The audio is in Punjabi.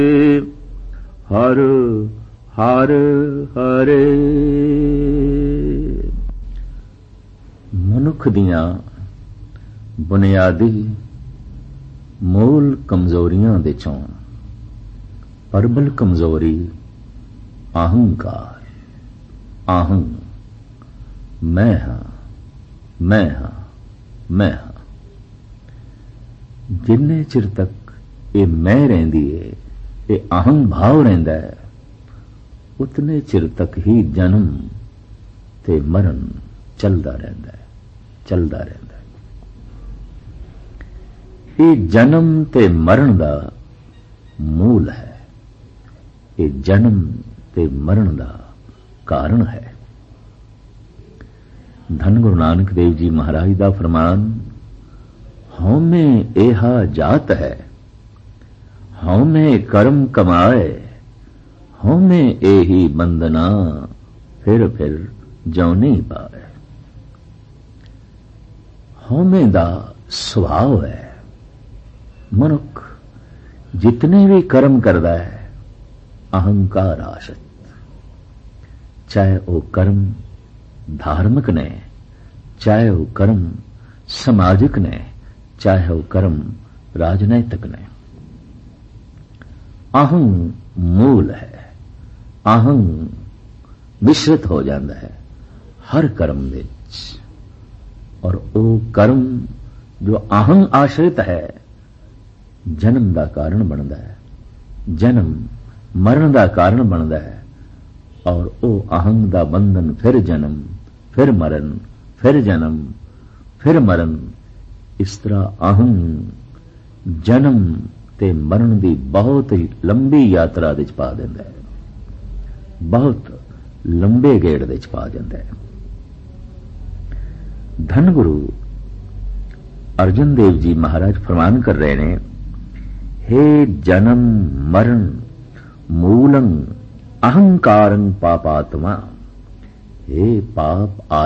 ਹਰ ਹਰ ਹਰੇ। ਮਨੁੱਖ ਦੀਆਂ ਬੁਨਿਆਦੀ ਮੂਲ ਕਮਜ਼ੋਰੀਆਂ ਦੇ ਚੋਂ ਪ੍ਰਬਲ ਕਮਜ਼ੋਰੀ ਅਹੰਕਾਰ, ਅਹੰ, ਮੈਂ ਹਾਂ, ਮੈਂ ਹਾਂ, ਮੈਂ ਹਾਂ। ਜਿੰਨੇ ਚਿਰ ਤੱਕ ਇਹ ਮੈਂ ਰਹਿੰਦੀ ਹੈ, ਇਹ ਅਹੰ ਭਾਵ ਰਹਿੰਦਾ ਹੈ, ਉਤਨੇ ਚਿਰ ਤੱਕ ਹੀ ਜਨਮ ਤੇ ਮਰਨ ਚੱਲਦਾ ਰਹਿੰਦਾ ਹੈ, ਚੱਲਦਾ ਰਹਿੰਦਾ ਹੈ। ਇਹ ਜਨਮ ਤੇ ਮਰਨ ਦਾ ਮੂਲ ਹੈ, ਇਹ ਜਨਮ ਤੇ ਮਰਨ ਦਾ ਕਾਰਨ ਹੈ। ਧੰਨ ਗੁਰੂ ਨਾਨਕ ਦੇਵ ਜੀ ਮਹਾਰਾਜ ਦਾ ਫਰਮਾਨ, ਹਉਮੈ ਏਹਾ ਜਾਤ ਹੈ, ਹਉਮੈ ਕਰਮ ਕਮਾਏ, ਹਉਮੈ ਏਹੀ ਬੰਦਨਾ, ਫਿਰ ਫਿਰ ਜਉਨੀ ਪਾਏ। ਹਉਮੈ ਦਾ ਸੁਭਾਅ ਹੈ। ਮਨੁੱਖ ਜਿਤਨੇ ਵੀ ਕਰਮ ਕਰਦਾ ਹੈ ਅਹੰਕਾਰ ਆਸ਼ਰਿਤ, ਚਾਹੇ ਉਹ ਕਰਮ ਧਾਰਮਿਕ ਨੇ, ਚਾਹੇ ਉਹ ਕਰਮ ਸਮਾਜਿਕ ਨੇ, ਚਾਹੇ ਉਹ ਕਰਮ ਰਾਜਨੈਤਿਕ ਨੇ। ਅਹੰ ਮੂਲ ਹੈ। ਅਹੰ ਮਿਸ਼ਰਿਤ ਹੋ ਜਾਂਦਾ ਹੈ ਹਰ ਕਰਮ ਵਿੱਚ, ਔਰ ਉਹ ਕਰਮ ਜੋ ਅਹੰ ਆਸ਼ਰਿਤ ਹੈ ਜਨਮ ਦਾ ਕਾਰਨ ਬਣਦਾ ਹੈ, ਜਨਮ ਮਰਨ ਦਾ ਕਾਰਨ ਬਣਦਾ ਹੈ। ਔਰ ਉਹ ਅਹੰ ਦਾ ਬੰਧਨ ਫਿਰ ਜਨਮ, ਫਿਰ ਮਰਨ, ਫਿਰ ਜਨਮ, ਫਿਰ ਮਰਨ। ਇਸ ਤਰ੍ਹਾਂ ਅਹੰ ਜਨਮ ਤੇ ਮਰਨ ਦੀ ਬਹੁਤ ਹੀ ਲੰਬੀ ਯਾਤਰਾ ਵਿੱਚ ਪਾ ਦਿੰਦਾ ਹੈ, ਬਹੁਤ ਲੰਬੇ ਗੇੜ ਵਿੱਚ ਪਾ ਜਾਂਦਾ ਹੈ। ਧੰਨ ਗੁਰੂ ਅਰਜਨ ਦੇਵ ਜੀ ਮਹਾਰਾਜ ਫਰਮਾਨ ਕਰ ਰਹੇ ਨੇ, ਹੇ ਜਨਮ ਮਰਨ ਮੂਲੰ ਅਹੰਕਾਰੰ ਪਾਪਾਤਮਾ, हे पाप